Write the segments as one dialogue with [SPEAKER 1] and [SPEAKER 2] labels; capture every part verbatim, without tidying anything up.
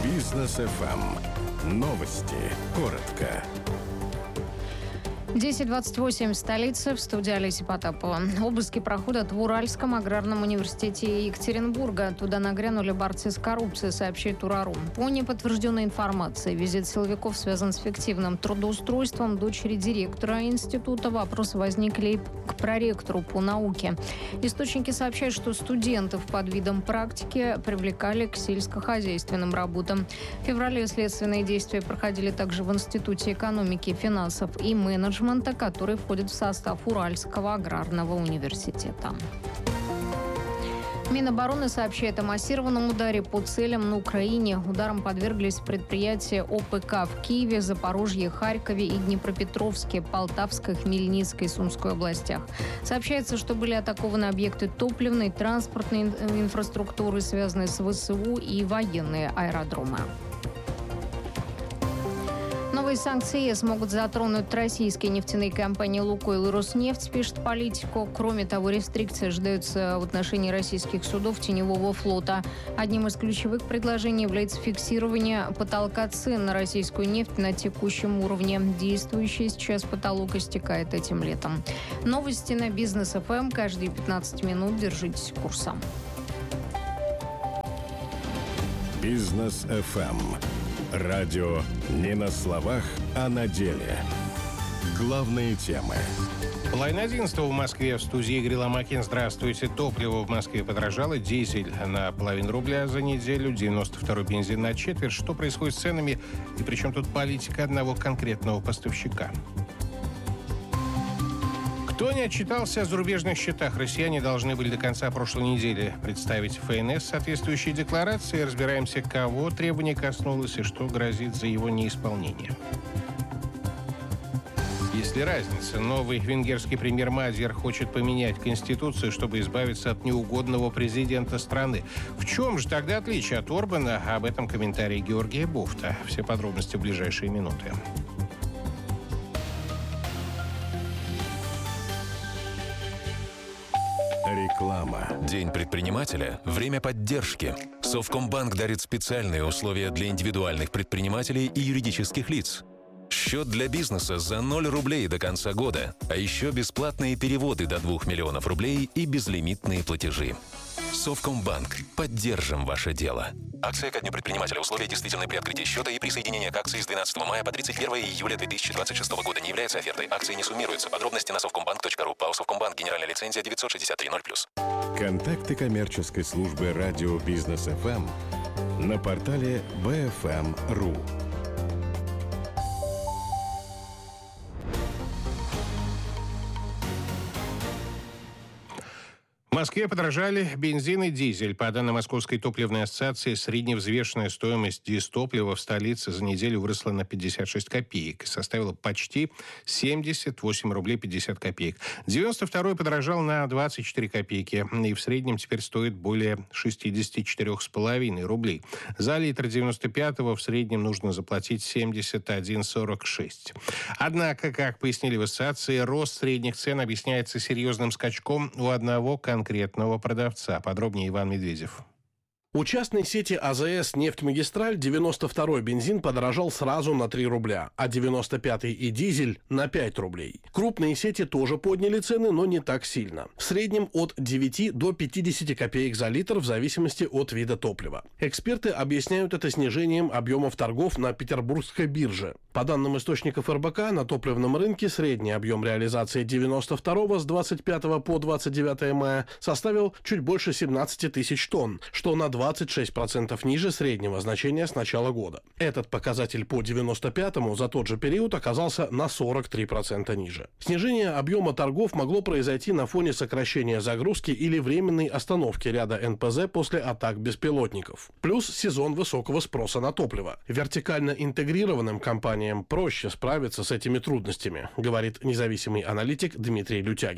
[SPEAKER 1] Бизнес эф эм. Новости. Коротко.
[SPEAKER 2] десять двадцать восемь, столица, в студии Олеся Потапова. Обыски проходят в Уральском аграрном университете Екатеринбурга. Туда нагрянули борцы с коррупцией, сообщает Урару. По неподтвержденной информации, визит силовиков связан с фиктивным трудоустройством дочери директора института. Вопросы возникли и к проректору по науке. Источники сообщают, что студентов под видом практики привлекали к сельскохозяйственным работам. В феврале следственные действия проходили также в Институте экономики, финансов и менеджмента, который входит в состав Уральского аграрного университета. Минобороны сообщает о массированном ударе по целям на Украине. Ударом подверглись предприятия о пэ ка в Киеве, Запорожье, Харькове и Днепропетровске, Полтавской, Хмельницкой и Сумской областях. Сообщается, что были атакованы объекты топливной, транспортной инфраструктуры, связанные с вэ эс у и военные аэродромы. Новые санкции ЕС могут затронуть российские нефтяные компании «Лукойл» и «Роснефть», пишет Политико. Кроме того, рестрикции ожидаются в отношении российских судов теневого флота. Одним из ключевых предложений является фиксирование потолка цен на российскую нефть на текущем уровне. Действующий сейчас потолок истекает этим летом. Новости на Бизнес эф эм. Каждые пятнадцать минут держитесь курса.
[SPEAKER 1] Бизнес эф эм. Радио не на словах, а на деле. Главные темы.
[SPEAKER 3] Половина одиннадцатого в Москве. В студии Игорь Ломакин. Здравствуйте. Топливо в Москве подорожало. Дизель на половину рубля за неделю. девяносто второй бензин на четверть. Что происходит с ценами? И при чем тут политика одного конкретного поставщика? Кто не отчитался о зарубежных счетах? Россияне должны были до конца прошлой недели представить эф эн эс соответствующие декларации. Разбираемся, кого требование коснулось и что грозит за его неисполнение. Есть ли разница? Новый венгерский премьер Мадьяр хочет поменять конституцию, чтобы избавиться от неугодного президента страны. В чем же тогда отличие от Орбана? Об этом комментарий Георгия Буфта. Все подробности в ближайшие минуты.
[SPEAKER 1] Реклама.
[SPEAKER 4] День предпринимателя – время поддержки. Совкомбанк дарит специальные условия для индивидуальных предпринимателей и юридических лиц. Счет для бизнеса за ноль рублей до конца года, а еще бесплатные переводы до двух миллионов рублей и безлимитные платежи. Совкомбанк. Поддержим ваше дело. Акция ко дню предпринимателя. Условия действительны при открытии счета и присоединение к акции с двенадцатого мая по тридцать первое июля две тысячи двадцать шестого года не является офертой. Акции не суммируются. Подробности на совкомбанк точка ру. ПАО «Совкомбанк». Генеральная лицензия девятьсот шестьдесят три ноль плюс.
[SPEAKER 1] Контакты коммерческой службы радио Бизнес эф эм на портале бэ эф эм точка ру.
[SPEAKER 3] В Москве подорожали бензин и дизель. По данным Московской топливной ассоциации, средневзвешенная стоимость дизтоплива в столице за неделю выросла на пятьдесят шесть копеек и составила почти семьдесят восемь рублей пятьдесят копеек. девяносто второй подорожал на двадцать четыре копейки и в среднем теперь стоит более шестьдесят четыре с половиной рублей. За литр девяносто пятого в среднем нужно заплатить семьдесят один сорок шесть. Однако, как пояснили в ассоциации, рост средних цен объясняется серьезным скачком у одного конкретного конкретного продавца. Подробнее Иван Медведев.
[SPEAKER 5] У частной сети а зэ эс «Нефтьмагистраль» девяносто второй бензин подорожал сразу на три рубля, а девяносто пятый и дизель на пять рублей. Крупные сети тоже подняли цены, но не так сильно. В среднем от девяти до пятидесяти копеек за литр в зависимости от вида топлива. Эксперты объясняют это снижением объемов торгов на Петербургской бирже. По данным источников эр бэ ка, на топливном рынке средний объем реализации девяносто второго с двадцать пятого по двадцать девятое мая составил чуть больше семнадцати тысяч тонн, что на двадцать шесть процентов ниже среднего значения с начала года. Этот показатель по девяносто пятому за тот же период оказался на сорок три процента ниже. Снижение объема торгов могло произойти на фоне сокращения загрузки или временной остановки ряда эн пэ зэ после атак беспилотников. Плюс сезон высокого спроса на топливо. Вертикально интегрированным компаниям проще справиться с этими трудностями, говорит независимый аналитик Дмитрий Лютягин.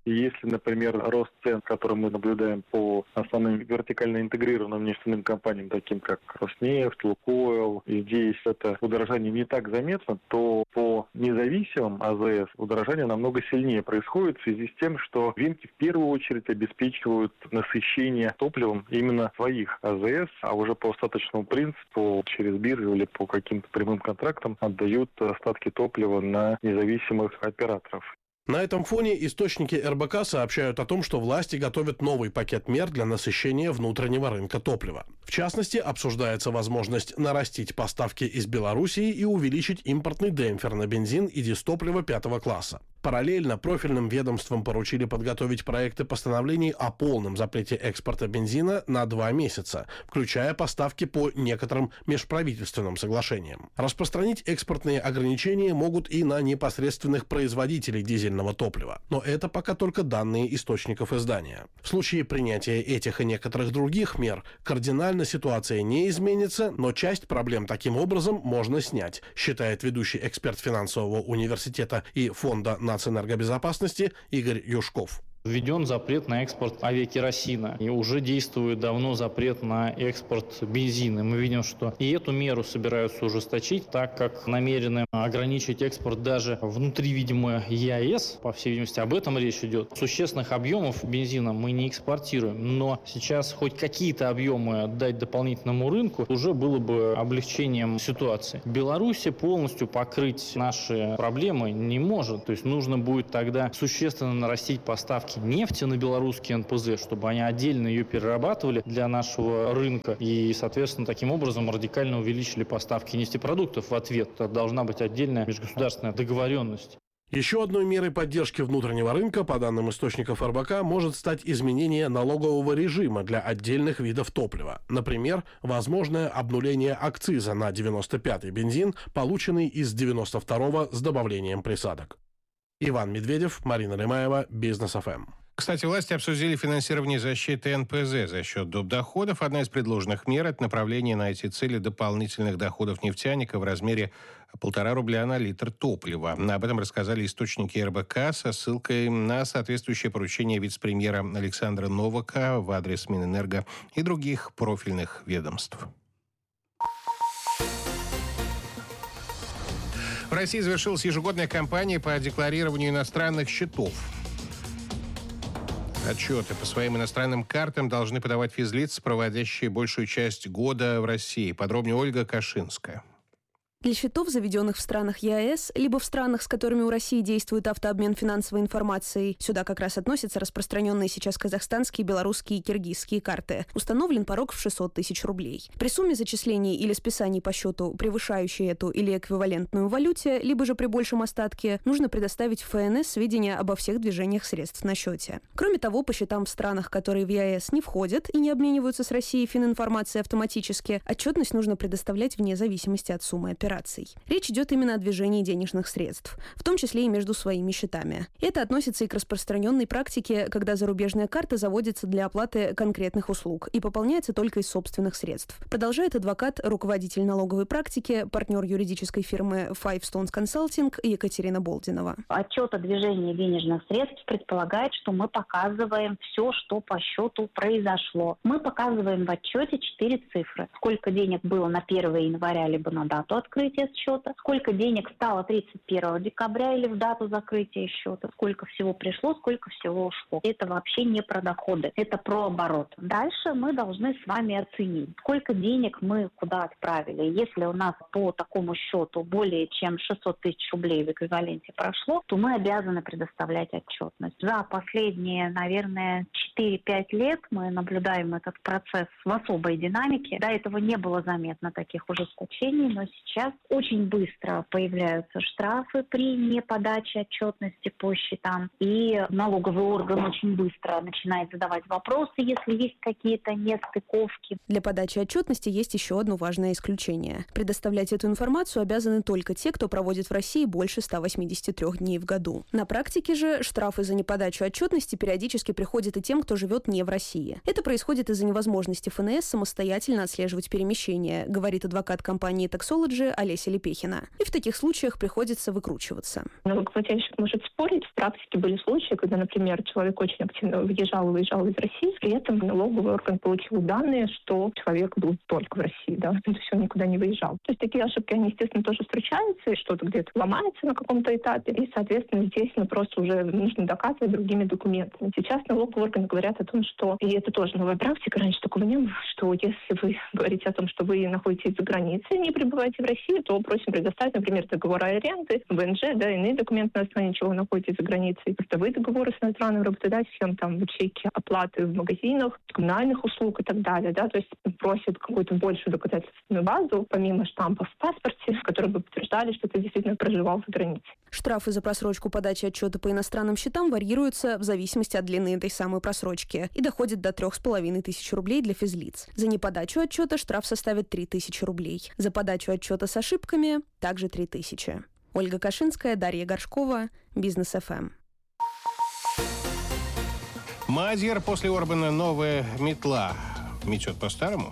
[SPEAKER 6] И если, например, рост цен, который мы наблюдаем по основным вертикально интегрированным нефтяным компаниям, таким как Роснефть, Лукойл, и здесь это удорожание не так заметно, то по независимым АЗС удорожание намного сильнее происходит в связи с тем, что рынки в первую очередь обеспечивают насыщение топливом именно своих АЗС, а уже по остаточному принципу через биржу или по каким-то прямым контрактам отдают остатки топлива на независимых операторов.
[SPEAKER 5] На этом фоне источники эр бэ ка сообщают о том, что власти готовят новый пакет мер для насыщения внутреннего рынка топлива. В частности, обсуждается возможность нарастить поставки из Белоруссии и увеличить импортный демпфер на бензин и дизтопливо пятого класса. Параллельно профильным ведомствам поручили подготовить проекты постановлений о полном запрете экспорта бензина на два месяца, включая поставки по некоторым межправительственным соглашениям. Распространить экспортные ограничения могут и на непосредственных производителей дизельного топлива. Но это пока только данные источников издания. В случае принятия этих и некоторых других мер кардинально ситуация не изменится, но часть проблем таким образом можно снять, считает ведущий эксперт финансового университета и фонда нацэнергобезопасности Игорь Юшков.
[SPEAKER 7] Введен запрет на экспорт авиакеросина. И уже действует давно запрет на экспорт бензина. Мы видим, что и эту меру собираются ужесточить, так как намерены ограничить экспорт даже внутри, видимо, е а эс. По всей видимости, об этом речь идет. Существенных объемов бензина мы не экспортируем. Но сейчас хоть какие-то объемы отдать дополнительному рынку уже было бы облегчением ситуации. Беларусь полностью покрыть наши проблемы не может. То есть нужно будет тогда существенно нарастить поставки нефти на белорусский эн пэ зэ, чтобы они отдельно ее перерабатывали для нашего рынка и, соответственно, таким образом радикально увеличили поставки нефтепродуктов в ответ. Это должна быть отдельная межгосударственная договоренность.
[SPEAKER 5] Еще одной мерой поддержки внутреннего рынка, по данным источников эр бэ ка, может стать изменение налогового режима для отдельных видов топлива. Например, возможное обнуление акциза на девяносто пятый бензин, полученный из девяносто второго с добавлением присадок. Иван Медведев, Марина Лемаева, Бизнес эф эм.
[SPEAKER 3] Кстати, власти обсудили финансирование защиты эн пэ зэ за счет доп. Доходов. Одна из предложенных мер – это направление на эти цели дополнительных доходов нефтяника в размере полтора рубля на литр топлива. Об этом рассказали источники эр бэ ка со ссылкой на соответствующее поручение вице-премьера Александра Новака в адрес Минэнерго и других профильных ведомств. В России завершилась ежегодная кампания по декларированию иностранных счетов. Отчеты по своим иностранным картам должны подавать физлицы, проводящие большую часть года в России. Подробнее Ольга Кашинская.
[SPEAKER 8] Для счетов, заведенных в странах е а эс, либо в странах, с которыми у России действует автообмен финансовой информацией, сюда как раз относятся распространенные сейчас казахстанские, белорусские и киргизские карты, установлен порог в шестьсот тысяч рублей. При сумме зачислений или списаний по счету, превышающей эту или эквивалентную валюте, либо же при большем остатке, нужно предоставить в эф эн эс сведения обо всех движениях средств на счете. Кроме того, по счетам в странах, которые в е а эс не входят и не обмениваются с Россией фининформацией автоматически, отчетность нужно предоставлять вне зависимости от суммы операций. Речь идет именно о движении денежных средств, в том числе и между своими счетами. Это относится и к распространенной практике, когда зарубежная карта заводится для оплаты конкретных услуг и пополняется только из собственных средств. Продолжает адвокат, руководитель налоговой практики, партнер юридической фирмы Five Stones Consulting Екатерина Болдинова.
[SPEAKER 9] Отчет о движении денежных средств предполагает, что мы показываем все, что по счету произошло. Мы показываем в отчете четыре цифры. Сколько денег было на первое января либо на дату открытия счета, сколько денег стало тридцать первого декабря или в дату закрытия счета, сколько всего пришло, сколько всего ушло. Это вообще не про доходы, это про оборот. Дальше мы должны с вами оценить, сколько денег мы куда отправили. Если у нас по такому счету более чем шестьсот тысяч рублей в эквиваленте прошло, то мы обязаны предоставлять отчетность. За последние, наверное, четыре-пять лет мы наблюдаем этот процесс в особой динамике. До этого не было заметно таких ужесточений, но сейчас очень быстро появляются штрафы при неподаче отчетности по счетам. И налоговый орган очень быстро начинает задавать вопросы, если есть какие-то нестыковки.
[SPEAKER 8] Для подачи отчетности есть еще одно важное исключение. Предоставлять эту информацию обязаны только те, кто проводит в России больше ста восьмидесяти трёх дней в году. На практике же штрафы за неподачу отчетности периодически приходят и тем, кто живет не в России. Это происходит из-за невозможности эф эн эс самостоятельно отслеживать перемещения, говорит адвокат компании Taxology Олеся Лепехина. И в таких случаях приходится выкручиваться.
[SPEAKER 10] Налогоплательщик может спорить. В практике были случаи, когда, например, человек очень активно въезжал и выезжал из России, при этом налоговый орган получил данные, что человек был только в России, да, то есть все, никуда не выезжал. То есть такие ошибки, они, естественно, тоже встречаются, и что-то где-то ломается на каком-то этапе, и, соответственно, здесь ну, просто уже нужно доказывать другими документами. Сейчас налоговые органы говорят о том, что, и это тоже новая практика, раньше такого не было, что если вы говорите о том, что вы находитесь за границей, не пребываете в России, то просим предоставить, например, договор аренды, ВНЖ, да, иные документы, на основании чего вы находитесь за границей, трудовые договоры с иностранным работодателем, там, чеки оплаты в магазинах, коммунальных услуг и так далее, да, то есть просят какую-то большую доказательственную базу, помимо штампов в паспорте, которые бы подтверждали, что ты действительно проживал за границей.
[SPEAKER 8] Штрафы за просрочку подачи отчета по иностранным счетам варьируются в зависимости от длины этой самой просрочки и доходят до трех с половиной тысяч рублей для физлиц. За неподачу отчета штраф составит три тысячи рублей. За подачу отчета с ошибками также три тысячи. Ольга Кашинская, Дарья Горшкова, Бизнес эф эм.
[SPEAKER 3] Мадьяр после Орбана новая метла. Метет по-старому?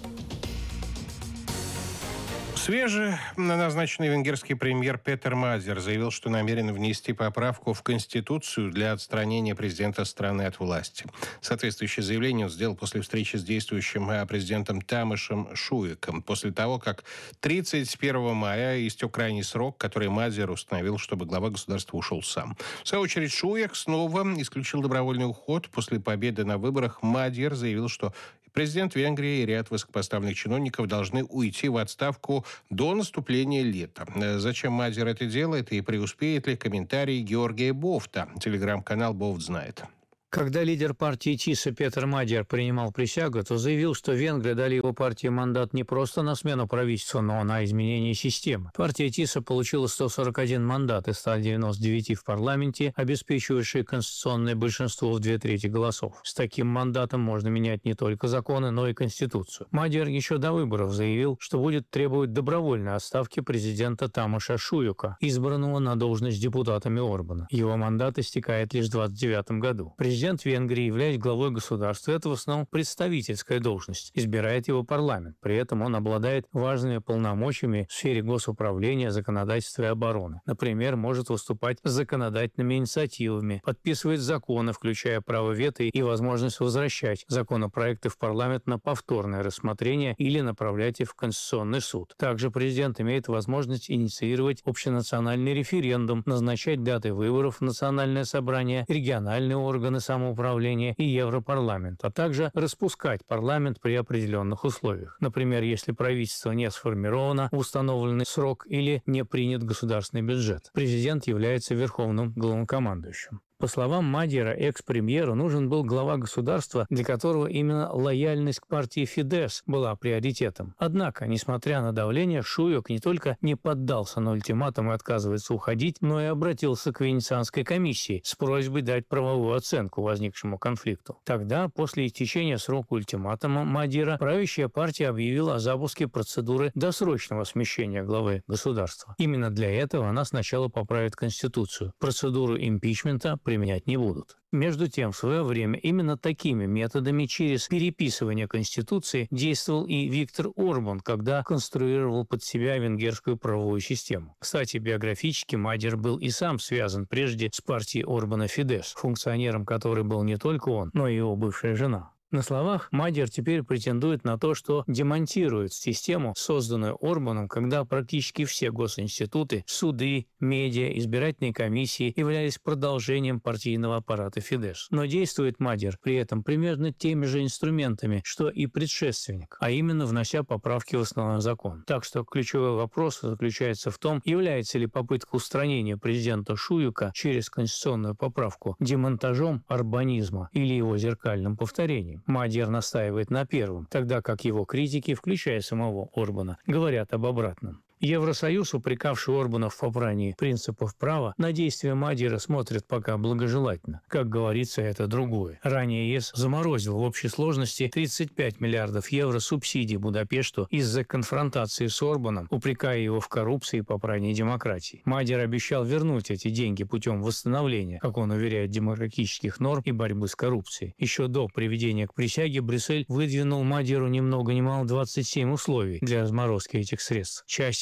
[SPEAKER 3] Свеженазначенный венгерский премьер Петер Мадьяр заявил, что намерен внести поправку в Конституцию для отстранения президента страны от власти. Соответствующее заявление он сделал после встречи с действующим президентом Тамашем Шуйком, после того, как тридцать первого мая истек крайний срок, который Мадьяр установил, чтобы глава государства ушел сам. В свою очередь Шуйк снова исключил добровольный уход. После победы на выборах Мадьяр заявил, что президент Венгрии и ряд высокопоставленных чиновников должны уйти в отставку до наступления лета. Зачем Мадьяр это делает и преуспеет ли, комментарий Георгия Бофта. Телеграм-канал Бофт знает.
[SPEAKER 11] Когда лидер партии ТИСа Петер Мадьяр принимал присягу, то заявил, что венгры дали его партии мандат не просто на смену правительства, но на изменение системы. Партия ТИСа получила сто сорок один мандат из ста девяноста девяти в парламенте, обеспечивающий конституционное большинство в две трети голосов. С таким мандатом можно менять не только законы, но и Конституцию. Мадьяр еще до выборов заявил, что будет требовать добровольной отставки президента Тамаша Шуйка, избранного на должность депутатами Орбана. Его мандат истекает лишь в двадцать девятом году. Президент Венгрии, являясь главой государства, это в основном представительская должность. Избирает его парламент. При этом он обладает важными полномочиями в сфере госуправления, законодательства и обороны. Например, может выступать с законодательными инициативами, подписывать законы, включая право вето и возможность возвращать законопроекты в парламент на повторное рассмотрение или направлять их в Конституционный суд. Также президент имеет возможность инициировать общенациональный референдум, назначать даты выборов в национальное собрание, региональные органы самоуправления и Европарламент, а также распускать парламент при определенных условиях. Например, если правительство не сформировано в установленный срок или не принят государственный бюджет. Президент является верховным главнокомандующим. По словам Мадьяра, экс-премьеру нужен был глава государства, для которого именно лояльность к партии Фидesz была приоритетом. Однако, несмотря на давление, Шуйк не только не поддался на ультиматум и отказывается уходить, но и обратился к Венецианской комиссии с просьбой дать правовую оценку возникшему конфликту. Тогда, после истечения срока ультиматума Мадьяра, правящая партия объявила о запуске процедуры досрочного смещения главы государства. Именно для этого она сначала поправит Конституцию. Процедуру импичмента применять не будут. Между тем, в свое время именно такими методами через переписывание Конституции действовал и Виктор Орбан, когда конструировал под себя венгерскую правовую систему. Кстати, биографически Мадьяр был и сам связан прежде с партией Орбана Фидesz, функционером которой был не только он, но и его бывшая жена. На словах Мадьяр теперь претендует на то, что демонтирует систему, созданную Орбаном, когда практически все госинституты, суды, медиа, избирательные комиссии являлись продолжением партийного аппарата Фидesz. Но действует Мадьяр при этом примерно теми же инструментами, что и предшественник, а именно внося поправки в основной закон. Так что ключевой вопрос заключается в том, является ли попытка устранения президента Шуйка через конституционную поправку демонтажом орбанизма или его зеркальным повторением. Мадьяр настаивает на первом, тогда как его критики, включая самого Орбана, говорят об обратном. Евросоюз, упрекавший Орбана в попрании принципов права, на действия Мадьяра смотрит пока благожелательно. Как говорится, это другое. Ранее ЕС заморозил в общей сложности тридцать пять миллиардов евро субсидий Будапешту из-за конфронтации с Орбаном, упрекая его в коррупции и попрании демократии. Мадьяр обещал вернуть эти деньги путем восстановления, как он уверяет, демократических норм и борьбы с коррупцией. Еще до приведения к присяге Брюссель выдвинул Мадьяру ни много ни мало двадцать семь условий для разморозки этих средств. Часть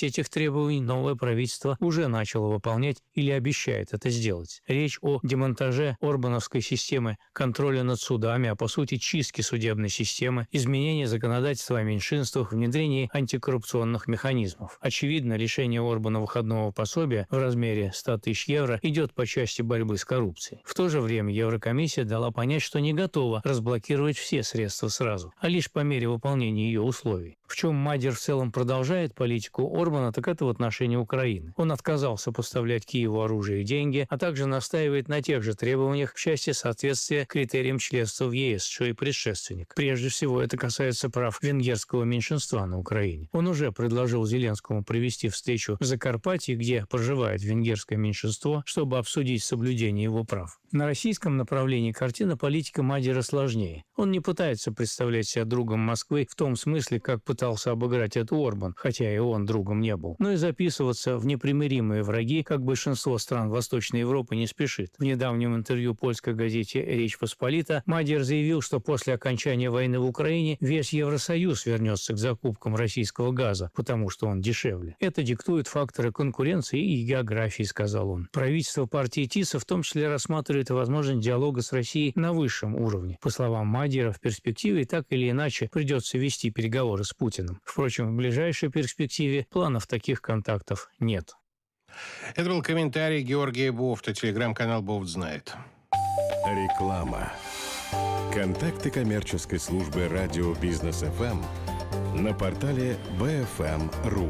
[SPEAKER 11] этих требований новое правительство уже начало выполнять или обещает это сделать. Речь о демонтаже орбановской системы контроля над судами, а по сути чистки судебной системы, изменении законодательства о меньшинствах, внедрении антикоррупционных механизмов. Очевидно, решение Орбана выходного пособия в размере ста тысяч евро идет по части борьбы с коррупцией. В то же время Еврокомиссия дала понять, что не готова разблокировать все средства сразу, а лишь по мере выполнения ее условий. В чем Мадер в целом продолжает политику Орбана, так это в отношении Украины. Он отказался поставлять Киеву оружие и деньги, а также настаивает на тех же требованиях в части соответствия критериям членства в ЕС, что и предшественник. Прежде всего, это касается прав венгерского меньшинства на Украине. Он уже предложил Зеленскому провести встречу в Закарпатье, где проживает венгерское меньшинство, чтобы обсудить соблюдение его прав. На российском направлении картина политика Мадера сложнее. Он не пытается представлять себя другом Москвы в том смысле, как пытался обыграть это Орбан, хотя и он другом не был, но и записываться в непримиримые враги, как большинство стран Восточной Европы, не спешит. В недавнем интервью польской газете «Речь Посполита» Мадер заявил, что после окончания войны в Украине весь Евросоюз вернется к закупкам российского газа, потому что он дешевле. Это диктуют факторы конкуренции и географии, сказал он. Правительство партии ТИСа в том числе рассматривает возможность диалога с Россией на высшем уровне. По словам Мадера, в перспективе так или иначе придется вести переговоры с Путиным. Впрочем, в ближайшей перспективе планов таких контактов нет.
[SPEAKER 3] Это был комментарий Георгия Бофта, телеграм-канал «Бофт знает».
[SPEAKER 1] Реклама. Контакты коммерческой службы радио «Бизнес эф эм» на портале би эф эм точка ру.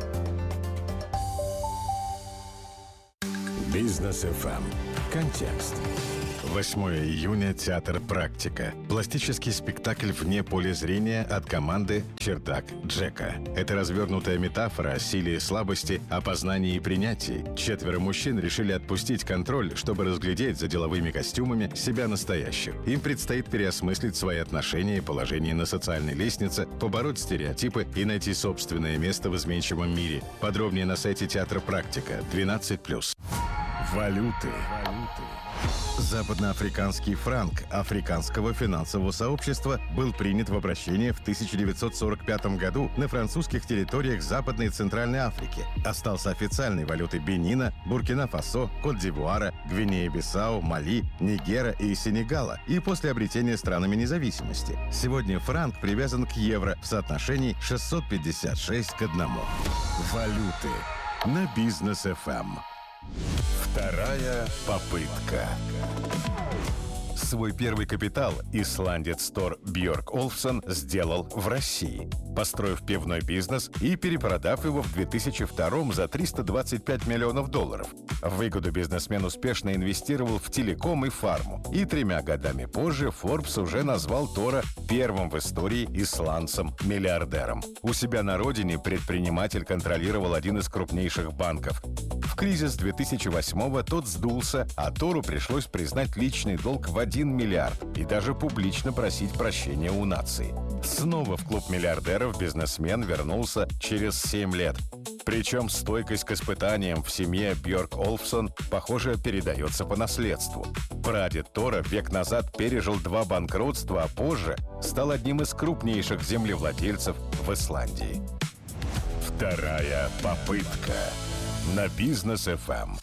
[SPEAKER 1] «Бизнес эф эм». Контекст. восьмого июня. Театр «Практика». Пластический спектакль вне поля зрения от команды «Чердак Джека». Это развернутая метафора о силе и слабости, о познании и принятии. Четверо мужчин решили отпустить контроль, чтобы разглядеть за деловыми костюмами себя настоящих. Им предстоит переосмыслить свои отношения и положение на социальной лестнице, побороть стереотипы и найти собственное место в изменчивом мире. Подробнее на сайте театра «Практика». двенадцать плюс. Валюты. Западноафриканский франк Африканского финансового сообщества был принят в обращение в тысяча девятьсот сорок пятом году на французских территориях Западной и Центральной Африки. Остался официальной валютой Бенина, Буркина-Фасо, Кот-д'Ивуара, Гвинеи-Бисау, Мали, Нигера и Сенегала и после обретения странами независимости. Сегодня франк привязан к евро в соотношении шестьсот пятьдесят шесть к одному. Валюты на Бизнес эф эм. Вторая попытка. Свой первый капитал исландец Тор Бьорк Олфсон сделал в России, построив пивной бизнес и перепродав его в две тысячи втором за триста двадцать пять миллионов долларов. В выгоду бизнесмен успешно инвестировал в телеком и фарму. И тремя годами позже Forbes уже назвал Тора первым в истории исландцем-миллиардером. У себя на родине предприниматель контролировал один из крупнейших банков. В кризис две тысячи восьмого тот сдулся, а Тору пришлось признать личный долг в один миллиард и даже публично просить прощения у нации. Снова в клуб миллиардеров бизнесмен вернулся через семь лет. Причем стойкость к испытаниям в семье Бьорк Олфсон, похоже, передается по наследству. Прадед Тора век назад пережил два банкротства, а позже стал одним из крупнейших землевладельцев в Исландии. Вторая попытка на Бизнес эф эм.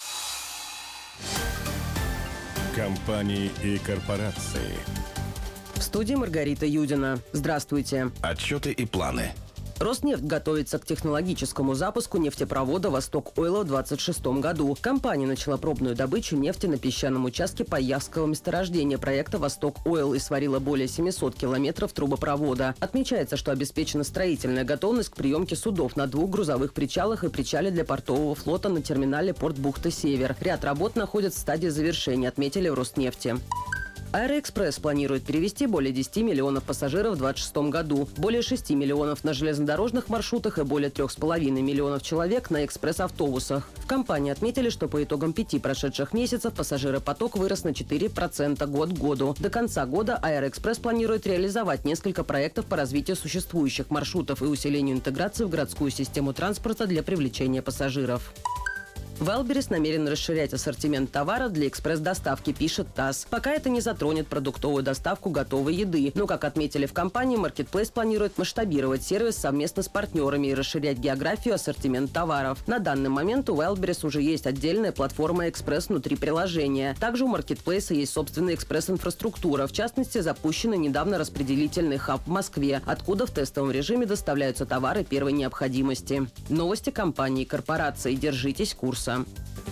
[SPEAKER 1] Компании и корпорации.
[SPEAKER 12] В студии Маргарита Юдина. Здравствуйте.
[SPEAKER 1] Отчеты и планы.
[SPEAKER 12] Роснефть готовится к технологическому запуску нефтепровода «Восток Ойла» в двадцать шестом году. Компания начала пробную добычу нефти на песчаном участке Паяхского месторождения проекта «Восток Ойл» и сварила более семисот километров трубопровода. Отмечается, что обеспечена строительная готовность к приемке судов на двух грузовых причалах и причале для портового флота на терминале порт Бухта-Север. Ряд работ находится в стадии завершения, отметили в Роснефти. Аэроэкспресс планирует перевезти более десяти миллионов пассажиров в двадцать шестом году, более шести миллионов на железнодорожных маршрутах и более трех с половиной миллионов человек на экспресс-автобусах. В компании отметили, что по итогам пяти прошедших месяцев пассажиропоток вырос на четыре процента год к году. До конца года Аэроэкспресс планирует реализовать несколько проектов по развитию существующих маршрутов и усилению интеграции в городскую систему транспорта для привлечения пассажиров. Wildberries намерен расширять ассортимент товара для экспресс-доставки, пишет ТАСС. Пока это не затронет продуктовую доставку готовой еды. Но, как отметили в компании, Marketplace планирует масштабировать сервис совместно с партнерами и расширять географию, ассортимент товаров. На данный момент у Wildberries уже есть отдельная платформа экспресс внутри приложения. Также у Marketplace есть собственная экспресс-инфраструктура. В частности, запущенный недавно распределительный хаб в Москве, откуда в тестовом режиме доставляются товары первой необходимости. Новости компании и корпорации. Держитесь курса.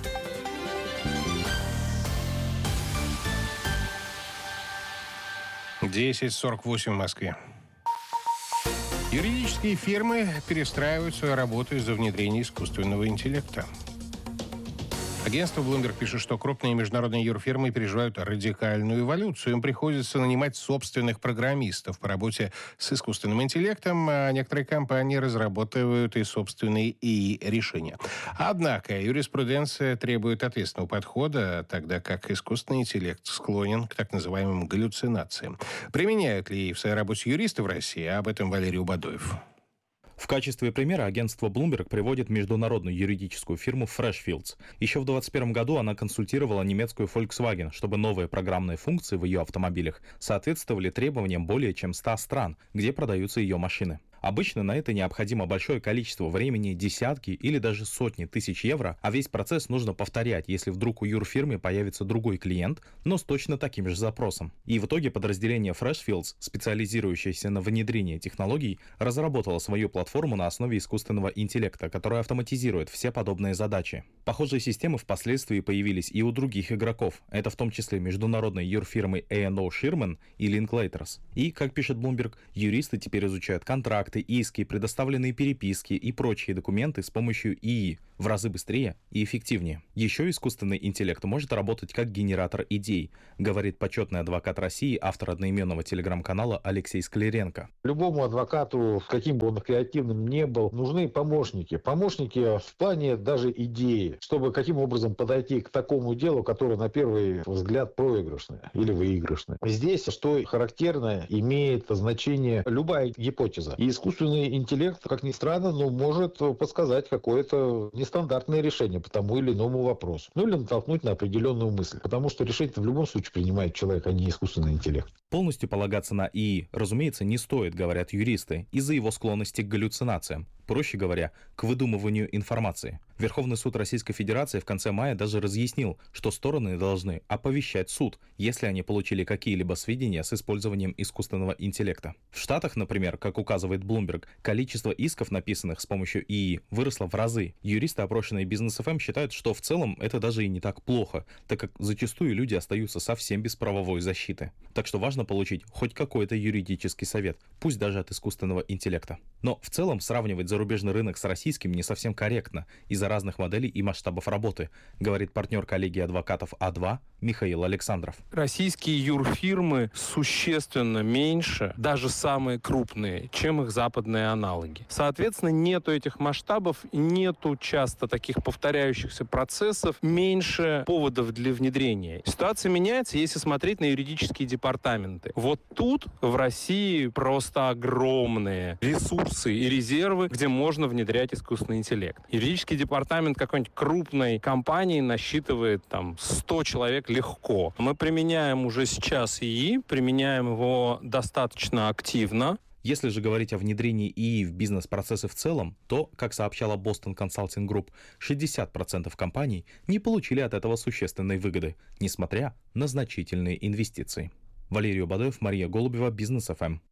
[SPEAKER 3] десять сорок восемь в Москве. Юридические фирмы перестраивают свою работу из-за внедрения искусственного интеллекта. Агентство Bloomberg пишет, что крупные международные юрфирмы переживают радикальную эволюцию. Им приходится нанимать собственных программистов по работе с искусственным интеллектом, а некоторые компании разрабатывают и собственные ИИ решения. Однако юриспруденция требует ответственного подхода, тогда как искусственный интеллект склонен к так называемым галлюцинациям. Применяют ли в своей работе юристы в России? Об этом Валерий Убадоев.
[SPEAKER 13] В качестве примера агентство Bloomberg приводит международную юридическую фирму Freshfields. Еще в двадцать первом году она консультировала немецкую Volkswagen, чтобы новые программные функции в ее автомобилях соответствовали требованиям более чем ста стран, где продаются ее машины. Обычно на это необходимо большое количество времени, десятки или даже сотни тысяч евро, а весь процесс нужно повторять, если вдруг у юрфирмы появится другой клиент, но с точно таким же запросом. И в итоге подразделение Freshfields, специализирующееся на внедрении технологий, разработало свою платформу на основе искусственного интеллекта, которая автоматизирует все подобные задачи. Похожие системы впоследствии появились и у других игроков, это в том числе международные юрфирмы эй энд о Shearman и Linklaters. И, как пишет Bloomberg, юристы теперь изучают контракты, иски, предоставленные переписки и прочие документы с помощью ИИ в разы быстрее и эффективнее. Еще искусственный интеллект может работать как генератор идей, говорит почетный адвокат России, автор одноименного телеграм-канала Алексей Скляренко.
[SPEAKER 14] Любому адвокату, каким бы он креативным ни был, нужны помощники. Помощники в плане даже идеи, чтобы каким образом подойти к такому делу, которое на первый взгляд проигрышное или выигрышное. Здесь, что характерно, имеет значение любая гипотеза. И искусственный интеллект, как ни странно, но может подсказать какое-то нестандартное решение по тому или иному вопросу. Ну или натолкнуть на определенную мысль. Потому что решение в любом случае принимает человек, а не искусственный интеллект.
[SPEAKER 13] Полностью полагаться на ИИ, разумеется, не стоит, говорят юристы, из-за его склонности к галлюцинациям. Проще говоря, к выдумыванию информации. Верховный суд Российской Федерации в конце мая даже разъяснил, что стороны должны оповещать суд, если они получили какие-либо сведения с использованием искусственного интеллекта. В Штатах, например, как указывает Bloomberg, количество исков, написанных с помощью ИИ, выросло в разы. Юристы, опрошенные Бизнес эф эм, считают, что в целом это даже и не так плохо, так как зачастую люди остаются совсем без правовой защиты. Так что важно получить хоть какой-то юридический совет, пусть даже от искусственного интеллекта. Но в целом сравнивать зарубежный рынок с российским не совсем корректно из-за разных моделей и масштабов работы, говорит партнер коллегии адвокатов А два Михаил Александров.
[SPEAKER 15] Российские юрфирмы существенно меньше, даже самые крупные, чем их западные аналоги. Соответственно, нету этих масштабов, нету часто таких повторяющихся процессов, меньше поводов для внедрения. Ситуация меняется, если смотреть на юридические департаменты. Вот тут в России просто огромные ресурсы и резервы, где можно внедрять искусственный интеллект. Юридический департамент какой-нибудь крупной компании насчитывает там сто человек легко. Мы применяем уже сейчас ИИ, применяем его достаточно активно.
[SPEAKER 13] Если же говорить о внедрении ИИ в бизнес-процессы в целом, то, как сообщала Boston Consulting Group, шестьдесят процентов компаний не получили от этого существенной выгоды, несмотря на значительные инвестиции. Валерий Убадоев, Мария Голубева, Бизнес эф эм.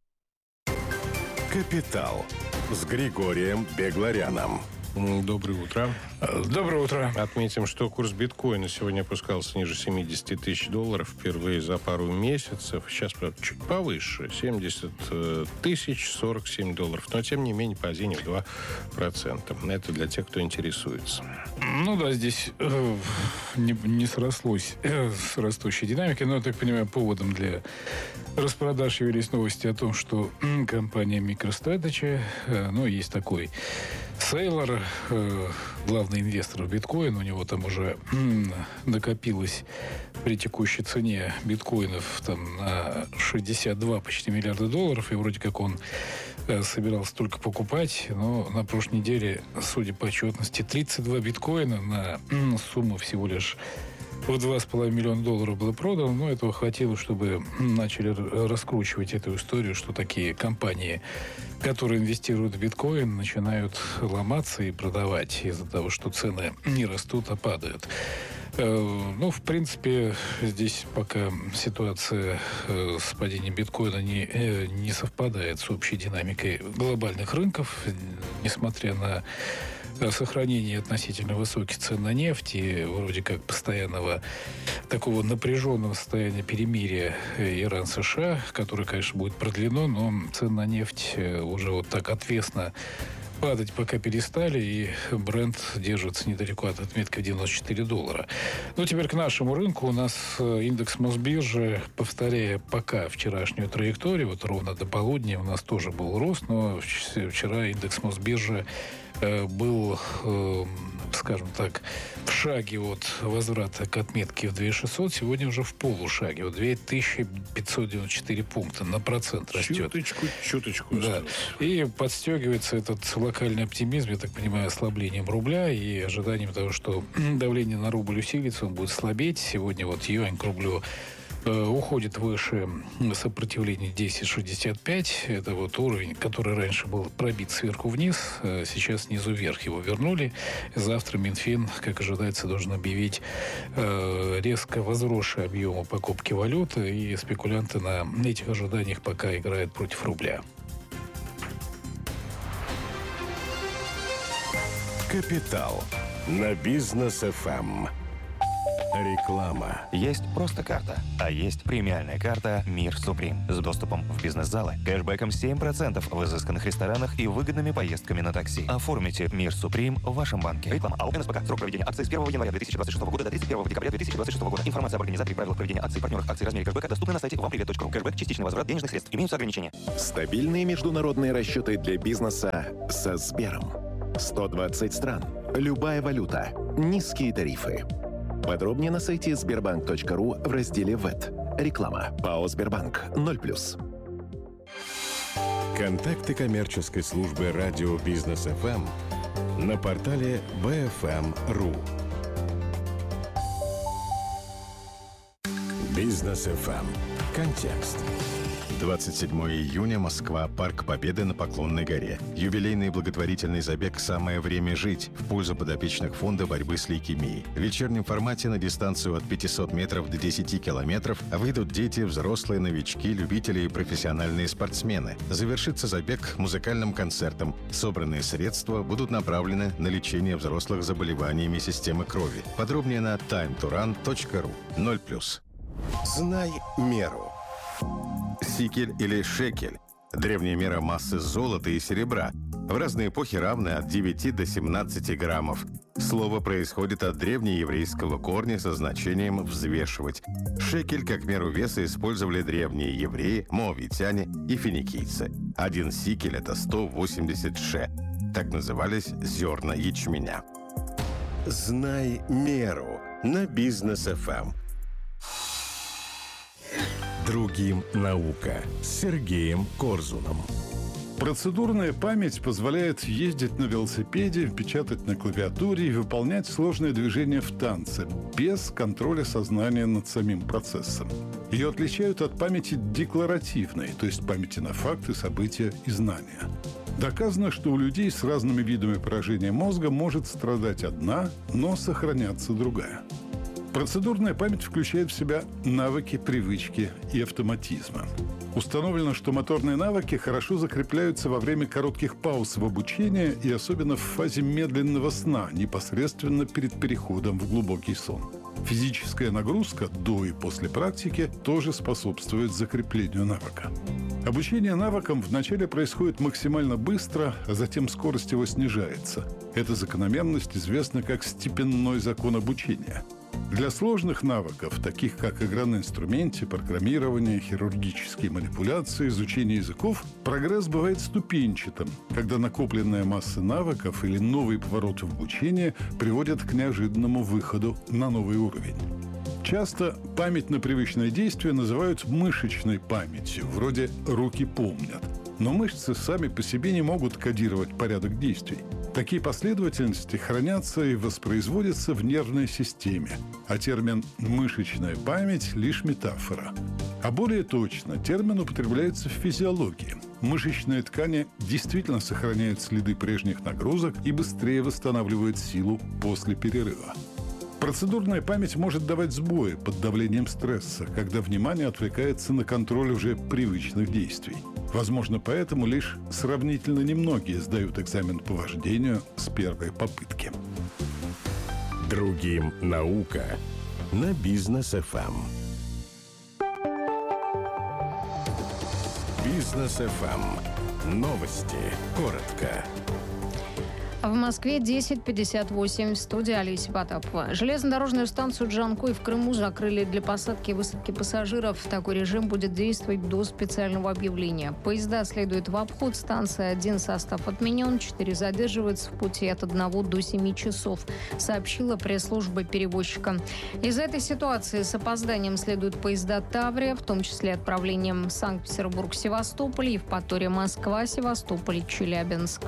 [SPEAKER 1] Капитал с Григорием Бегларяном.
[SPEAKER 3] Доброе утро.
[SPEAKER 16] Доброе утро.
[SPEAKER 3] Отметим, что курс биткоина сегодня опускался ниже семьдесят тысяч долларов впервые за пару месяцев. Сейчас, правда, чуть повыше. семьдесят тысяч сорок семь долларов. Но, тем не менее, падение в два процента. Это для тех, кто интересуется.
[SPEAKER 16] Ну да, здесь э, не, не срослось э, с растущей динамикой. Но, я так понимаю, поводом для распродаж явились новости о том, что э, компания MicroStrategy, э, ну, есть такой Сейлор, э, главный инвестор в биткоин, у него там уже э, накопилось при текущей цене биткоинов там на шестьдесят два почти миллиарда долларов, и вроде как он собирался только покупать, но на прошлой неделе, судя по отчетности, тридцать два биткоина на сумму всего лишь в два с половиной миллиона долларов было продано, но этого хватило, чтобы начали раскручивать эту историю, что такие компании, которые инвестируют в биткоин, начинают ломаться и продавать из-за того, что цены не растут, а падают. Ну, в принципе, здесь пока ситуация с падением биткоина не, не совпадает с общей динамикой глобальных рынков, несмотря на сохранение относительно высоких цен на нефть и вроде как постоянного такого напряженного состояния перемирия Иран-США, которое, конечно, будет продлено, но цены на нефть уже вот так отвесно падать пока перестали, и бренд держится недалеко от отметки в девяносто четыре доллара. Ну, теперь к нашему рынку. У нас индекс Мосбиржи, повторяя пока вчерашнюю траекторию, вот ровно до полудня у нас тоже был рост, но вчера индекс Мосбиржи э, был, э, скажем так, в шаге от возврата к отметке в две тысячи шестьсот, сегодня уже в полушаге. Вот две тысячи пятьсот девяносто четыре пункта на процент растет. Чуточку, чуточку. Да. И подстегивается этот локальный оптимизм, я так понимаю, ослаблением рубля и ожиданием того, что давление на рубль усилится, он будет слабеть. Сегодня вот юань к рублю э, уходит выше сопротивления десять шестьдесят пять. Это вот уровень, который раньше был пробит сверху вниз, э, сейчас снизу вверх его вернули. Завтра Минфин, как ожидается, должен объявить э, резко возросшие объемы покупки валюты, и спекулянты на этих ожиданиях пока играют против рубля.
[SPEAKER 17] Капитал на Бизнес эф эм. Реклама.
[SPEAKER 18] Есть просто карта, а есть премиальная карта «Мир Суприм» с доступом в бизнес-залы, кэшбэком семь процентов в изысканных ресторанах и выгодными поездками на такси. Оформите «Мир Суприм» в вашем банке. Реклама. АО эн эс пэ ка. Срок проведения акции с первого января две тысячи двадцать шестого года до тридцать первого декабря две тысячи двадцать шестого года. Информация об организации, правилах проведения акций, партнерах акций, размере кэшбэка доступна на сайте вампривет точка ру. Кэшбэк – частичный возврат денежных средств. Имеются ограничения.
[SPEAKER 17] Стабильные международные расчеты для бизнеса со Сбером. сто двадцать стран. Любая валюта. Низкие тарифы. Подробнее на сайте сбербанк точка ру в разделе ВЭТ. Реклама. ПАО «Сбербанк». ноль плюс. Контакты коммерческой службы радио Бизнес эф эм на портале бэ эф эм точка ру. Бизнес эф эм. Контекст.
[SPEAKER 1] двадцать седьмого июня, Москва, Парк Победы на Поклонной горе. Юбилейный благотворительный забег «Самое время жить» в пользу подопечных фонда борьбы с лейкемией. В вечернем формате на дистанцию от пятисот метров до десяти километров выйдут дети, взрослые, новички, любители и профессиональные спортсмены. Завершится забег музыкальным концертом. Собранные средства будут направлены на лечение взрослых заболеваниями системы крови. Подробнее на тайм ту ран точка ру. ноль плюс.
[SPEAKER 17] Знай меру.
[SPEAKER 1] Сикель или шекель – древняя мера массы золота и серебра, в разные эпохи равная от девяти до семнадцати граммов. Слово происходит от древнееврейского корня со значением «взвешивать». Шекель как меру веса использовали древние евреи, моавитяне и финикийцы. Один сикель – это сто восемьдесят ше. Так назывались зерна ячменя.
[SPEAKER 17] Знай меру на Бизнес эф эм. Другим наука с Сергеем Корзуном.
[SPEAKER 19] Процедурная память позволяет ездить на велосипеде, печатать на клавиатуре и выполнять сложные движения в танце, без контроля сознания над самим процессом. Ее отличают от памяти декларативной, то есть памяти на факты, события и знания. Доказано, что у людей с разными видами поражения мозга может страдать одна, но сохраняться другая. Процедурная память включает в себя навыки, привычки и автоматизмы. Установлено, что моторные навыки хорошо закрепляются во время коротких пауз в обучении и особенно в фазе медленного сна, непосредственно перед переходом в глубокий сон. Физическая нагрузка до и после практики тоже способствует закреплению навыка. Обучение навыкам вначале происходит максимально быстро, а затем скорость его снижается. Эта закономерность известна как степенной закон обучения. Для сложных навыков, таких как игра на инструменте, программирование, хирургические манипуляции, изучение языков, прогресс бывает ступенчатым, когда накопленная масса навыков или новые повороты в обучении приводят к неожиданному выходу на новый уровень. Часто память на привычное действие называют мышечной памятью, вроде «руки помнят». Но мышцы сами по себе не могут кодировать порядок действий. Такие последовательности хранятся и воспроизводятся в нервной системе, а термин «мышечная память» — лишь метафора. А более точно, термин употребляется в физиологии. Мышечные ткани действительно сохраняют следы прежних нагрузок и быстрее восстанавливают силу после перерыва. Процедурная память может давать сбои под давлением стресса, когда внимание отвлекается на контроль уже привычных действий. Возможно, поэтому лишь сравнительно немногие сдают экзамен по вождению с первой попытки.
[SPEAKER 1] Другим наука на Бизнес эф эм. Бизнес эф эм. Новости. Коротко.
[SPEAKER 2] В Москве десять пятьдесят восемь. В студии Олеся Потапова. Железнодорожную станцию Джанкой в Крыму закрыли для посадки и высадки пассажиров. Такой режим будет действовать до специального объявления. Поезда следуют в обход станции. Один состав отменен, четыре задерживаются в пути от одного до семи часов, сообщила пресс-служба перевозчика. Из-за этой ситуации с опозданием следуют поезда «Таврия», в том числе отправлением Санкт-Петербург-Севастополь, Евпатория-Москва, Севастополь-Челябинск.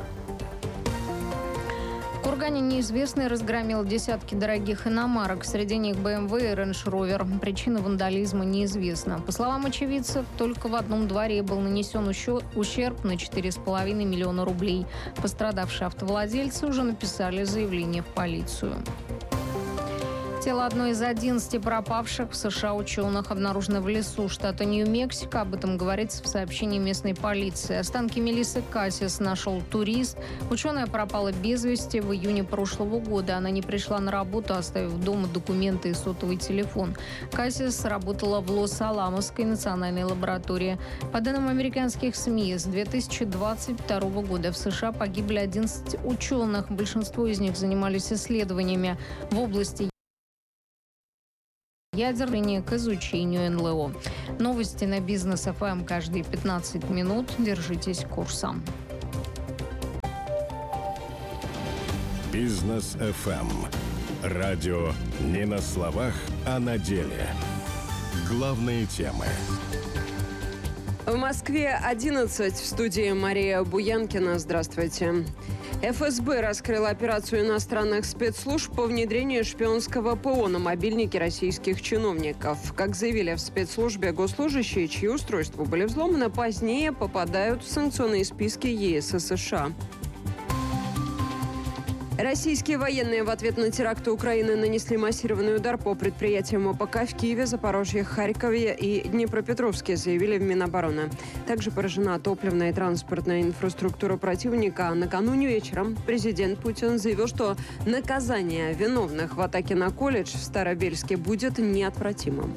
[SPEAKER 2] В Кургане неизвестный разгромил десятки дорогих иномарок. Среди них бэ эм вэ и Range Rover. Причина вандализма неизвестна. По словам очевидцев, только в одном дворе был нанесен ущерб на четыре с половиной миллиона рублей. Пострадавшие автовладельцы уже написали заявление в полицию. Тело одной из одиннадцати пропавших в США ученых обнаружено в лесу штата Нью-Мексико. Об этом говорится в сообщении местной полиции. Останки Мелиссы Кассис нашел турист. Ученая пропала без вести в июне прошлого года. Она не пришла на работу, оставив дома документы и сотовый телефон. Кассис работала в Лос-Аламосской национальной лаборатории. По данным американских СМИ, с две тысячи двадцать второго года в США погибли одиннадцать ученых. Большинство из них занимались исследованиями в области ядерное к изучению эн эл о. Новости на Бизнес эф эм каждые пятнадцать минут. Держитесь курса.
[SPEAKER 1] Бизнес эф эм. Радио не на словах, а на деле. Главные темы.
[SPEAKER 20] В Москве одиннадцать. В студии Мария Буянкина. Здравствуйте. эф эс бэ раскрыла операцию иностранных спецслужб по внедрению шпионского ПО на мобильники российских чиновников. Как заявили в спецслужбе, госслужащие, чьи устройства были взломаны, позднее попадают в санкционные списки е эс и США. Российские военные в ответ на теракты Украины нанесли массированный удар по предприятиям ОПК в Киеве, Запорожье, Харькове и Днепропетровске, заявили в Минобороны. Также поражена топливная и транспортная инфраструктура противника. А накануне вечером президент Путин заявил, что наказание виновных в атаке на колледж в Старобельске будет неотвратимым.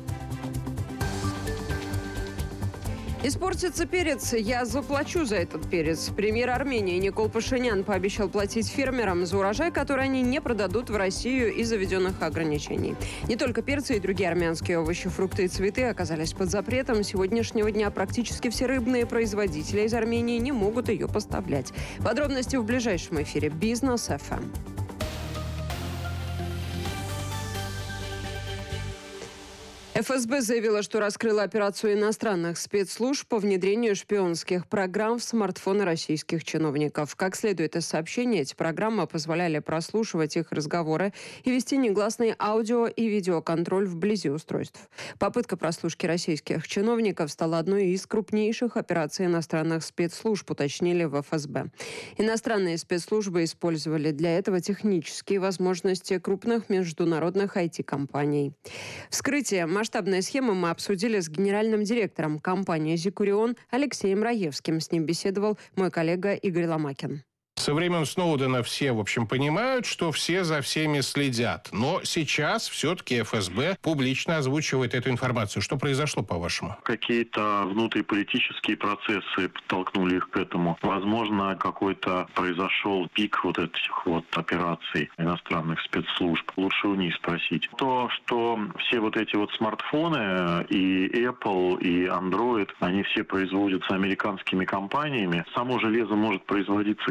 [SPEAKER 20] Испортится перец, я заплачу за этот перец. Премьер Армении Никол Пашинян пообещал платить фермерам за урожай, который они не продадут в Россию из-за введенных ограничений. Не только перцы и другие армянские овощи, фрукты и цветы оказались под запретом. С сегодняшнего дня практически все рыбные производители из Армении не могут ее поставлять. Подробности в ближайшем эфире Бизнес эф эм. эф эс бэ заявила, что раскрыла операцию иностранных спецслужб по внедрению шпионских программ в смартфоны российских чиновников. Как следует из сообщения, эти программы позволяли прослушивать их разговоры и вести негласный аудио- и видеоконтроль вблизи устройств. Попытка прослушки российских чиновников стала одной из крупнейших операций иностранных спецслужб, уточнили в эф эс бэ. Иностранные спецслужбы использовали для этого технические возможности крупных международных ай ти-компаний. Вскрытие масштабной схемы мы обсудили с генеральным директором компании «Зикурион» Алексеем Раевским. С ним беседовал мой коллега Игорь Ломакин.
[SPEAKER 3] Со времен Сноудена все, в общем, понимают, что все за всеми следят. Но сейчас все-таки эф эс бэ публично озвучивает эту информацию. Что произошло, по-вашему?
[SPEAKER 6] Какие-то внутриполитические процессы подтолкнули их к этому. Возможно, какой-то произошел пик вот этих вот операций иностранных спецслужб. Лучше у них спросить. То, что все вот эти вот смартфоны, и Apple, и Android, они все производятся американскими компаниями. Само железо может производиться где угодно.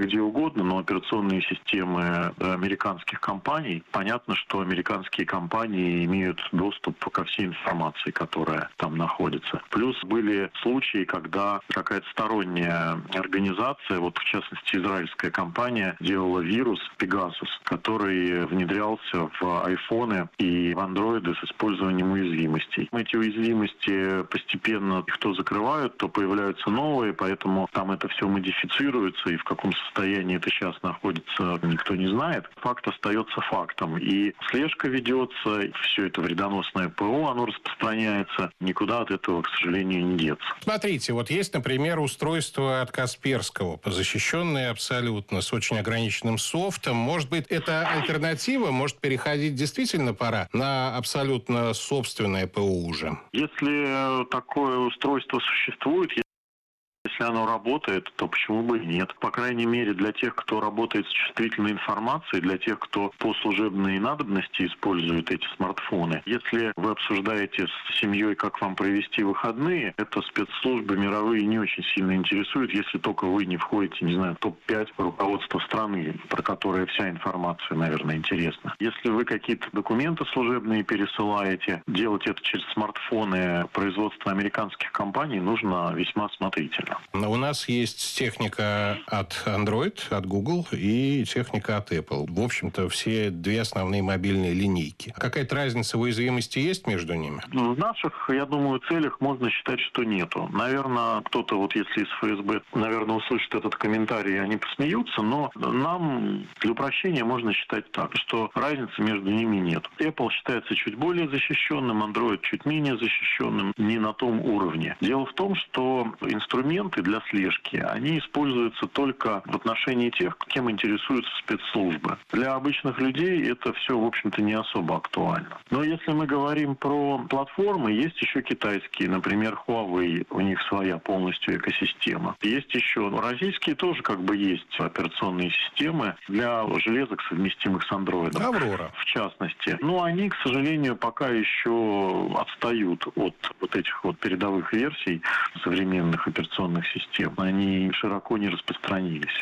[SPEAKER 6] угодно, но операционные системы американских компаний, понятно, что американские компании имеют доступ ко всей информации, которая там находится. Плюс были случаи, когда какая-то сторонняя организация, вот в частности израильская компания, делала вирус Pegasus, который внедрялся в айфоны и в андроиды с использованием уязвимостей. Эти уязвимости постепенно их то закрывают, то появляются новые, поэтому там это все модифицируется, и в каком состоянии это сейчас находится, никто не знает. Факт остается фактом. И слежка ведется, все это вредоносное ПО, оно распространяется, никуда от этого, к сожалению, не деться.
[SPEAKER 3] Смотрите, вот есть, например, устройство от Касперского, защищенное абсолютно, с очень ограниченным софтом. Может быть, это альтернатива? Может, переходить действительно пора на абсолютно собственное ПО уже?
[SPEAKER 6] Если такое устройство существует, если оно работает, то почему бы и нет? По крайней мере, для тех, кто работает с чувствительной информацией, для тех, кто по служебной надобности использует эти смартфоны. Если вы обсуждаете с семьей, как вам провести выходные, это спецслужбы мировые не очень сильно интересуют, если только вы не входите, не знаю, в топ пять руководства страны, про которое вся информация, наверное, интересна. Если вы какие-то документы служебные пересылаете, делать это через смартфоны производства американских компаний нужно весьма осмотрительно.
[SPEAKER 3] У нас есть техника от Android, от Google и техника от Apple. В общем-то, все две основные мобильные линейки. Какая-то разница в уязвимости есть между ними?
[SPEAKER 6] В наших, я думаю, целях можно считать, что нету. Наверное, кто-то, вот если из ФСБ, наверное, услышит этот комментарий, они посмеются, но нам для упрощения можно считать так, что разницы между ними нет. Apple считается чуть более защищенным, Android чуть менее защищенным, не на том уровне. Дело в том, что инструмент для слежки, они используются только в отношении тех, кем интересуются спецслужбы. Для обычных людей это все, в общем-то, не особо актуально. Но если мы говорим про платформы, есть еще китайские, например, Huawei, у них своя полностью экосистема. Есть еще российские тоже как бы есть операционные системы для железок, совместимых с Android.
[SPEAKER 3] Аврора.
[SPEAKER 6] В частности. Но они, к сожалению, пока еще отстают от вот этих вот передовых версий современных операционных систем. Они широко не распространились.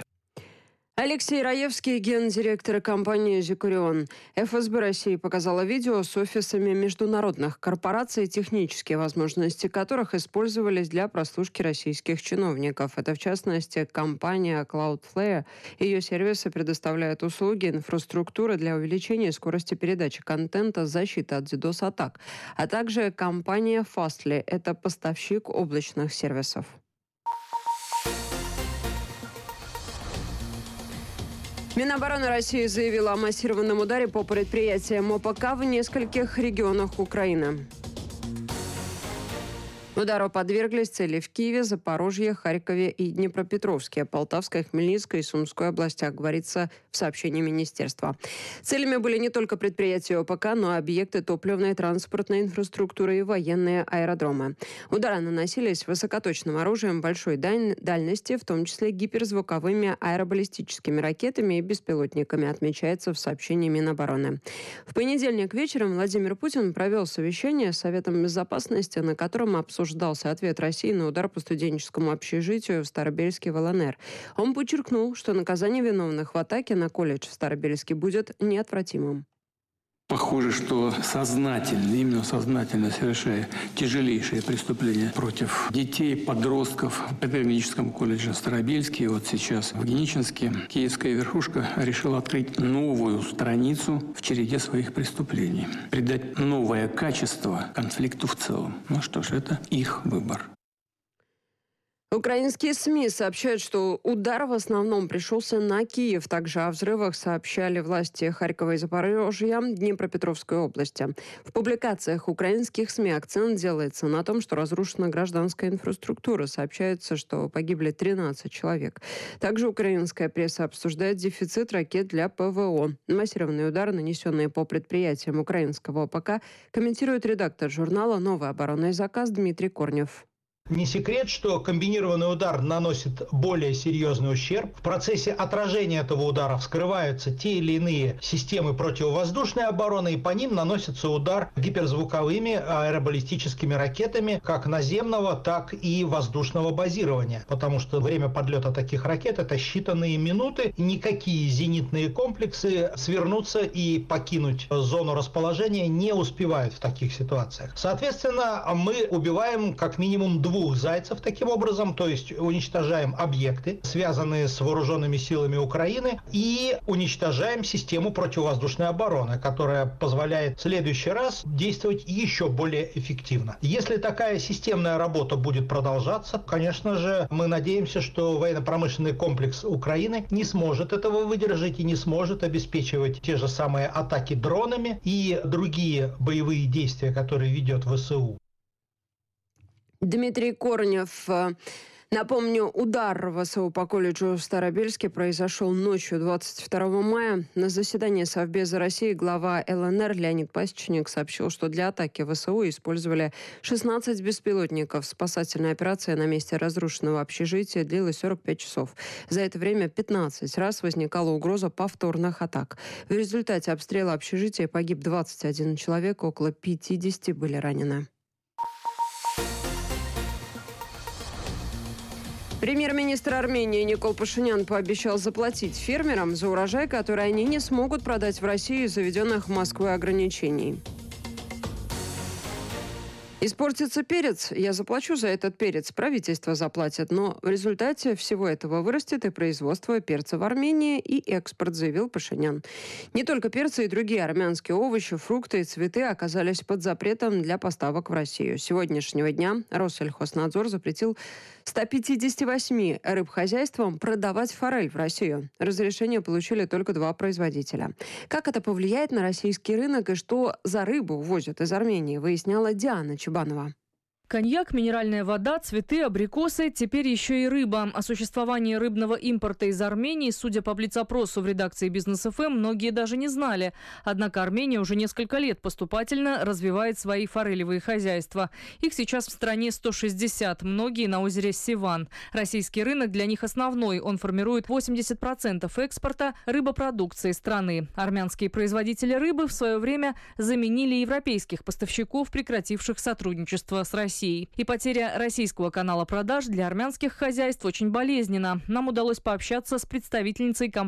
[SPEAKER 20] Алексей Раевский, гендиректор компании «Зикурион». ФСБ России показала видео с офисами международных корпораций, технические возможности которых использовались для прослушки российских чиновников. Это, в частности, компания Cloudflare. Ее сервисы предоставляют услуги инфраструктуры для увеличения скорости передачи контента, защиты от DDoS-атак, а также компания Fastly. Это поставщик облачных сервисов. Минобороны России заявила о массированном ударе по предприятиям ОПК в нескольких регионах Украины. Удару подверглись цели в Киеве, Запорожье, Харькове и Днепропетровске, Полтавской, Хмельницкой и Сумской областях, говорится в сообщении министерства. Целями были не только предприятия ОПК, но и объекты топливной, транспортной инфраструктуры и военные аэродромы. Удары наносились высокоточным оружием большой дальности, в том числе гиперзвуковыми аэробаллистическими ракетами и беспилотниками, отмечается в сообщении Минобороны. В понедельник вечером Владимир Путин провел совещание с Советом Безопасности, на котором обсуждался Обсуждался ответ России на удар по студенческому общежитию в Старобельске в ЛНР. Он подчеркнул, что наказание виновных в атаке на колледж в Старобельске будет неотвратимым.
[SPEAKER 21] Похоже, что сознательно, именно сознательно совершая тяжелейшие преступления против детей, подростков в педагогическом колледже Старобельске, вот сейчас в Геничинске, киевская верхушка решила открыть новую страницу в череде своих преступлений, придать новое качество конфликту в целом. Ну что ж, это их выбор.
[SPEAKER 20] Украинские СМИ сообщают, что удар в основном пришелся на Киев. Также о взрывах сообщали власти Харькова и Запорожья, Днепропетровской области. В публикациях украинских СМИ акцент делается на том, что разрушена гражданская инфраструктура. Сообщается, что погибли тринадцать человек. Также украинская пресса обсуждает дефицит ракет для ПВО. Массированные удары, нанесенные по предприятиям украинского ОПК, комментирует редактор журнала «Новый оборонный заказ» Дмитрий Корнев.
[SPEAKER 4] Не секрет, что комбинированный удар наносит более серьезный ущерб. В процессе отражения этого удара вскрываются те или иные системы противовоздушной обороны, и по ним наносится удар гиперзвуковыми аэробаллистическими ракетами как наземного, так и воздушного базирования. Потому что время подлета таких ракет – это считанные минуты. Никакие зенитные комплексы свернуться и покинуть зону расположения не успевают в таких ситуациях. Соответственно, мы убиваем как минимум двух двух зайцев таким образом, то есть уничтожаем объекты, связанные с вооруженными силами Украины, и уничтожаем систему противовоздушной обороны, которая позволяет в следующий раз действовать еще более эффективно. Если такая системная работа будет продолжаться, конечно же, мы надеемся, что военно-промышленный комплекс Украины не сможет этого выдержать и не сможет обеспечивать те же самые атаки дронами и другие боевые действия, которые ведет ВСУ.
[SPEAKER 20] Дмитрий Корнев. Напомню, удар ВСУ по колледжу в Старобельске произошел ночью двадцать второго мая. На заседании Совбеза России глава ЛНР Леонид Пасечник сообщил, что для атаки ВСУ использовали шестнадцать беспилотников. Спасательная операция на месте разрушенного общежития длилась сорок пять часов. За это время пятнадцать раз возникала угроза повторных атак. В результате обстрела общежития погиб двадцать один человек, около пятидесяти были ранены. Премьер-министр Армении Никол Пашинян пообещал заплатить фермерам за урожай, который они не смогут продать в Россию из-за введенных Москвой ограничений. Испортится перец, я заплачу за этот перец, правительство заплатит. Но в результате всего этого вырастет и производство перца в Армении, и экспорт, заявил Пашинян. Не только перцы, и другие армянские овощи, фрукты и цветы оказались под запретом для поставок в Россию. С сегодняшнего дня Россельхознадзор запретил ста пятидесяти восьми рыбхозяйствам продавать форель в Россию. Разрешение получили только два производителя. Как это повлияет на российский рынок и что за рыбу возят из Армении, выясняла Диана Чебанова.
[SPEAKER 22] Коньяк, минеральная вода, цветы, абрикосы, теперь еще и рыба. О существовании рыбного импорта из Армении, судя по блиц-опросу в редакции Бизнес эф эм, многие даже не знали. Однако Армения уже несколько лет поступательно развивает свои форелевые хозяйства. Их сейчас в стране сто шестьдесят, многие на озере Севан. Российский рынок для них основной. Он формирует восемьдесят процентов экспорта рыбопродукции страны. Армянские производители рыбы в свое время заменили европейских поставщиков, прекративших сотрудничество с Россией. И потеря российского канала продаж для армянских хозяйств очень болезненна. Нам удалось пообщаться с представительницей компании